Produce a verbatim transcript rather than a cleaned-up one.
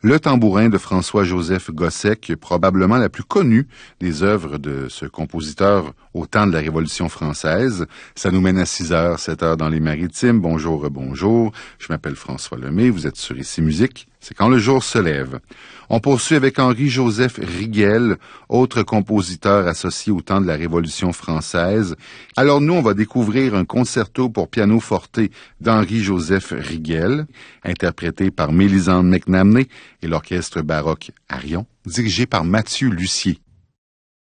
Le tambourin de François-Joseph Gossec, probablement la plus connue des œuvres de ce compositeur au temps de la Révolution française. Ça nous mène à six heures, sept heures dans les Maritimes. Bonjour, bonjour. Je m'appelle François Lemay, vous êtes sur Ici Musique. C'est quand le jour se lève. On poursuit avec Henri-Joseph Riguel, autre compositeur associé au temps de la Révolution française. Alors nous, on va découvrir un concerto pour piano forte d'Henri-Joseph Riguel, interprété par Mélisande McNamee et l'orchestre baroque Arion, dirigé par Mathieu Lussier.